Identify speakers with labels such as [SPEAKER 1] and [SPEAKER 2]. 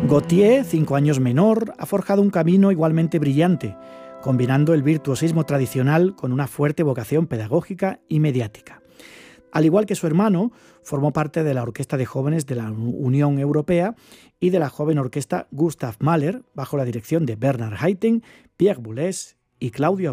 [SPEAKER 1] Gautier, 5 años menor, ha forjado un camino igualmente brillante, combinando el virtuosismo tradicional con una fuerte vocación pedagógica y mediática. Al igual que su hermano, formó parte de la Orquesta de Jóvenes de la Unión Europea y de la joven orquesta Gustav Mahler, bajo la dirección de Bernhard Haitink, Pierre Boulez y Claudio